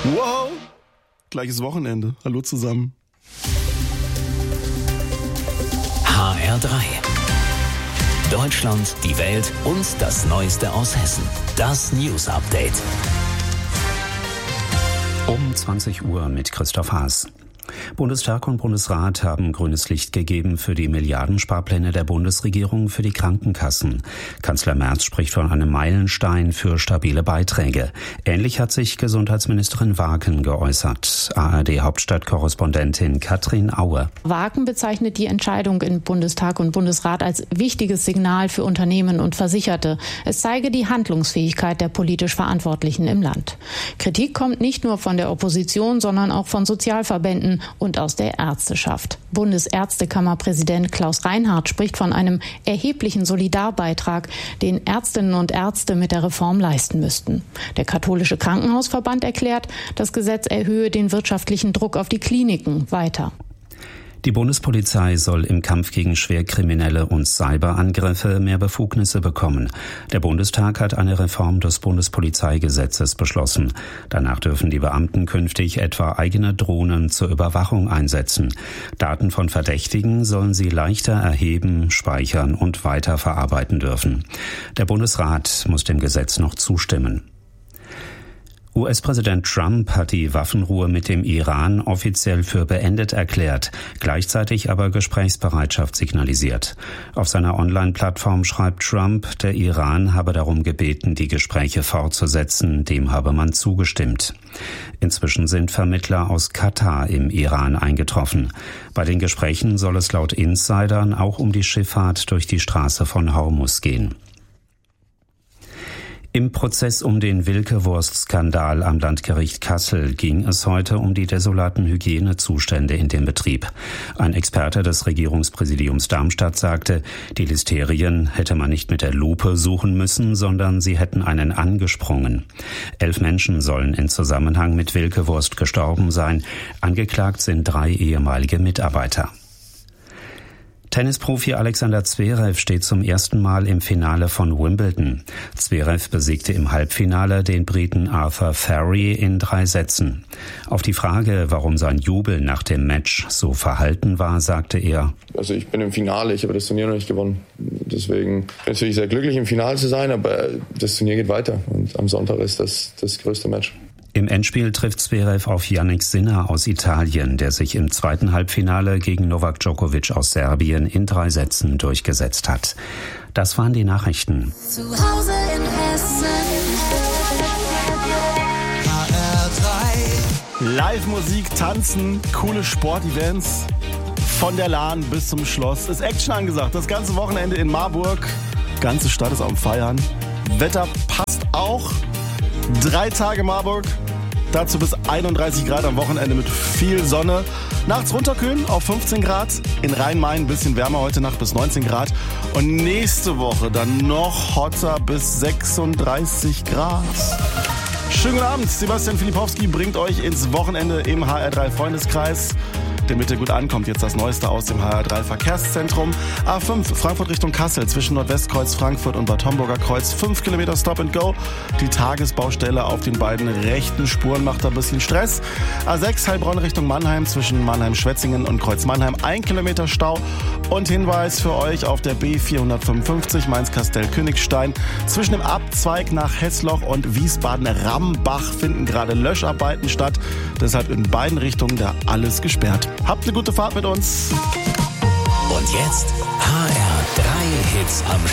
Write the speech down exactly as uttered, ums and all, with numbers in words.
Wow, gleiches Wochenende. Hallo zusammen. H R drei. Deutschland, die Welt und das Neueste aus Hessen. Das News Update. Um zwanzig Uhr mit Christoph Haas. Bundestag und Bundesrat haben grünes Licht gegeben für die Milliardensparpläne der Bundesregierung für die Krankenkassen. Kanzler Merz spricht von einem Meilenstein für stabile Beiträge. Ähnlich hat sich Gesundheitsministerin Wagen geäußert. A R D-Hauptstadtkorrespondentin Katrin Aue. Wagen bezeichnet die Entscheidung in Bundestag und Bundesrat als wichtiges Signal für Unternehmen und Versicherte. Es zeige die Handlungsfähigkeit der politisch Verantwortlichen im Land. Kritik kommt nicht nur von der Opposition, sondern auch von Sozialverbänden und aus der Ärzteschaft. Bundesärztekammerpräsident Klaus Reinhardt spricht von einem erheblichen Solidarbeitrag, den Ärztinnen und Ärzte mit der Reform leisten müssten. Der katholische Krankenhausverband erklärt, das Gesetz erhöhe den wirtschaftlichen Druck auf die Kliniken weiter. Die Bundespolizei soll im Kampf gegen Schwerkriminelle und Cyberangriffe mehr Befugnisse bekommen. Der Bundestag hat eine Reform des Bundespolizeigesetzes beschlossen. Danach dürfen die Beamten künftig etwa eigene Drohnen zur Überwachung einsetzen. Daten von Verdächtigen sollen sie leichter erheben, speichern und weiterverarbeiten dürfen. Der Bundesrat muss dem Gesetz noch zustimmen. U S-Präsident Trump hat die Waffenruhe mit dem Iran offiziell für beendet erklärt, gleichzeitig aber Gesprächsbereitschaft signalisiert. Auf seiner Online-Plattform schreibt Trump, der Iran habe darum gebeten, die Gespräche fortzusetzen, dem habe man zugestimmt. Inzwischen sind Vermittler aus Katar im Iran eingetroffen. Bei den Gesprächen soll es laut Insidern auch um die Schifffahrt durch die Straße von Hormuz gehen. Im Prozess um den Wilke-Wurst-Skandal am Landgericht Kassel ging es heute um die desolaten Hygienezustände in dem Betrieb. Ein Experte des Regierungspräsidiums Darmstadt sagte, die Listerien hätte man nicht mit der Lupe suchen müssen, sondern sie hätten einen angesprungen. Elf Menschen sollen in Zusammenhang mit Wilke-Wurst gestorben sein. Angeklagt sind drei ehemalige Mitarbeiter. Tennisprofi Alexander Zverev steht zum ersten Mal im Finale von Wimbledon. Zverev besiegte im Halbfinale den Briten Arthur Ferry in drei Sätzen. Auf die Frage, warum sein Jubel nach dem Match so verhalten war, sagte er: Also ich bin im Finale, ich habe das Turnier noch nicht gewonnen. Deswegen bin ich natürlich sehr glücklich, im Finale zu sein, aber das Turnier geht weiter und am Sonntag ist das das größte Match. Im Endspiel trifft Zverev auf Jannik Sinner aus Italien, der sich im zweiten Halbfinale gegen Novak Djokovic aus Serbien in drei Sätzen durchgesetzt hat. Das waren die Nachrichten. Zu Hause in Hessen. H R drei. Live-Musik, Tanzen, coole Sportevents. Von der Lahn bis zum Schloss ist Action angesagt. Das ganze Wochenende in Marburg. Ganze Stadt ist am Feiern. Wetter passt auch. Drei Tage Marburg, dazu bis einunddreißig Grad am Wochenende mit viel Sonne. Nachts runterkühlen auf fünfzehn Grad, in Rhein-Main ein bisschen wärmer heute Nacht bis neunzehn Grad. Und nächste Woche dann noch hotter bis sechsunddreißig Grad. Schönen guten Abend, Sebastian Filipowski bringt euch ins Wochenende im H R drei Freundeskreis. Der Mitte gut ankommt, jetzt das Neueste aus dem H R drei Verkehrszentrum. A fünf, Frankfurt Richtung Kassel, zwischen Nordwestkreuz Frankfurt und Bad Homburger Kreuz. fünf Kilometer Stop and Go. Die Tagesbaustelle auf den beiden rechten Spuren macht da ein bisschen Stress. A sechs, Heilbronn Richtung Mannheim, zwischen Mannheim-Schwetzingen und Kreuz Mannheim. ein Kilometer Stau. Und Hinweis für euch auf der B vierhundertfünfundfünfzig Mainz-Kastell-Königstein. Zwischen dem Abzweig nach Hessloch und Wiesbaden-Rambach finden gerade Löscharbeiten statt. Deshalb in beiden Richtungen da alles gesperrt. Habt eine gute Fahrt mit uns. Und jetzt H R drei Hits am